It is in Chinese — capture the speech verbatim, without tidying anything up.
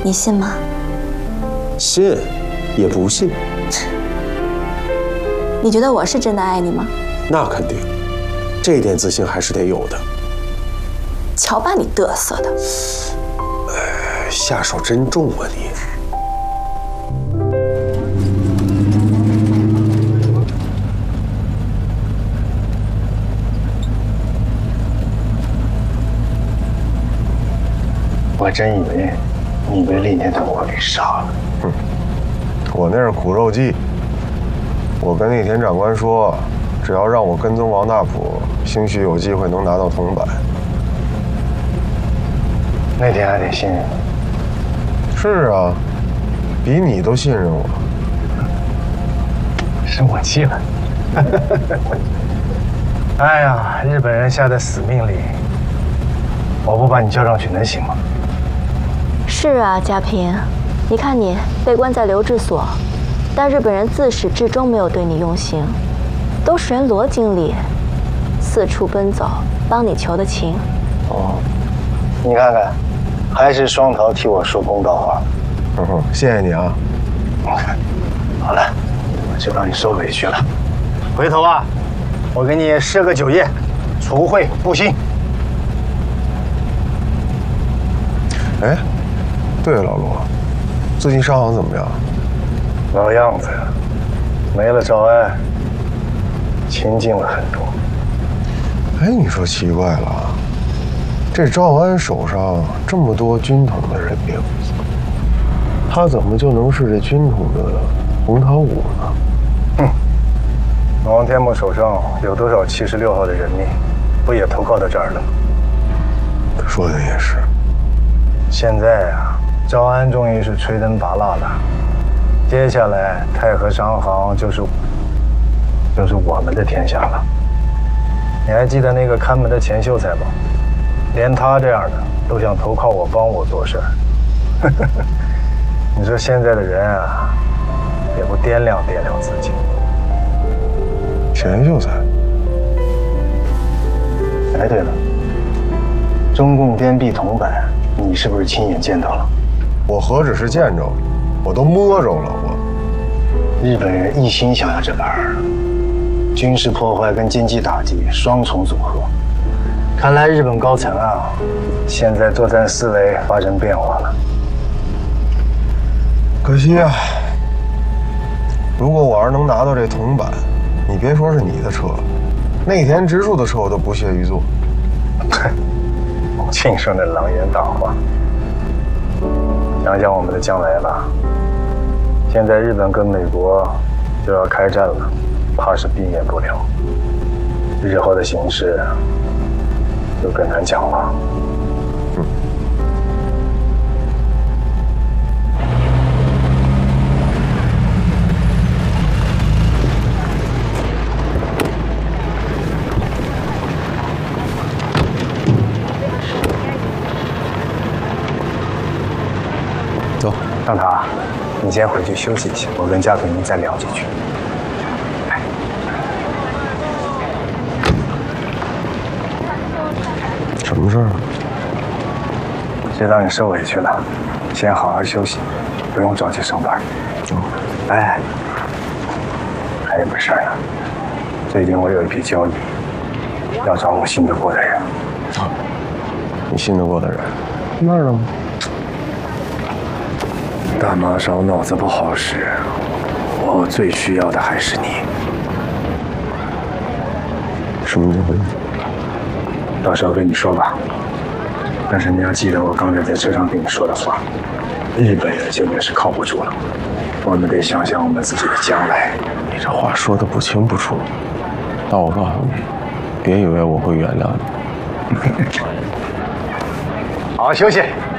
你信吗？ 信，也不信。 你觉得我是真的爱你吗？ 那肯定，这点自信还是得有的。 瞧把你嘚瑟的！ 哎，下手真重啊你！ 我真以为你被厉天同我给杀了。 哼，我那是苦肉计。我跟厉田长官说，只要让我跟踪王大普，兴许有机会能拿到铜板。 那天还得信任你。 是啊，比你都信任我。 生我气了。哎呀，日本人下的死命令，我不把你叫上去能行吗？ 是啊，家平，你看你被关在留置所，但日本人自始至终没有对你用刑，都是人罗经理四处奔走帮你求的情。 哦，你看看，还是双桃替我说公道话。 嗯哼，谢谢你啊。 好了，我就让你受委屈了。回头啊，我给你设个酒宴，除秽布新。 哎，对了，老罗，最近商行怎么样？ 老样子，没了赵安，清静了很多。 哎，你说奇怪了，这赵安手上这么多军统的人命，他怎么就能是这军统的红桃五呢？ 哼，王天木手上有多少七十六号的人命，不也投靠到这儿了？ 他说的也是。 现在啊，赵安终于是吹灯拔蜡了，接下来太和商行就是就是我们的天下了。你还记得那个看门的钱秀才吗？连他这样的都想投靠我，帮我做事儿。你说现在的人啊，也不掂量掂量自己。 钱秀才。 哎，对了，中共颠覆铜板，你是不是亲眼见到了？ 我何止是见着，我都摸着了。我， 日本人一心想要这玩意儿，军事破坏跟经济打击双重组合。看来日本高层啊，现在作战思维发生变化了。 可惜啊，如果我要是能拿到这铜板，你别说是你的车，内田直树的车我都不屑于坐。 庆生的狼烟大话。想想我们的将来吧，现在日本跟美国就要开战了，怕是避免不了。日后的形势就更难讲了。 嗯。 走， 让他，你先回去休息一下，我跟嘉平再聊几句。 什么事儿？ 知道你受委屈了，先好好休息，不用着急上班。 哦， 哎，还有个事儿呢，最近我有一笔交易，要找我信得过的人。 啊，你信得过的人？那儿呢？ 大马少脑子不好使，我最需要的还是你。 什么交易？ 到时候跟你说吧。但是你要记得我刚才在车上跟你说的话，日本人现在是靠不住了，我们得想想我们自己的将来。 你这话说的不清不楚，但我告诉你，别以为我会原谅你。 好好休息。